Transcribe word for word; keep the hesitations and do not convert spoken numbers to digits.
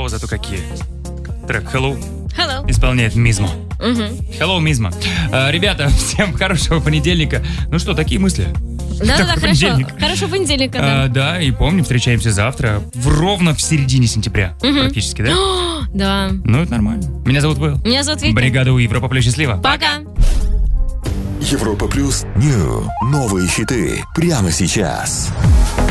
слова зато какие. Трек Hello Hello. исполняет Мизмо. Угу. Hello, Мизмо. А, ребята, всем хорошего понедельника. Ну что, такие мысли? Да-да-да, Такой хорошо. понедельник. Хорошего понедельника, А, да. да, и помним, встречаемся завтра, в ровно в середине сентября, Мгм. практически, да? Да. Ну, это нормально. Меня зовут Вэл. Меня зовут Вика. Бригада У Европа Плюс, счастливо. Пока. Европа Плюс. Нью. Новые хиты прямо сейчас.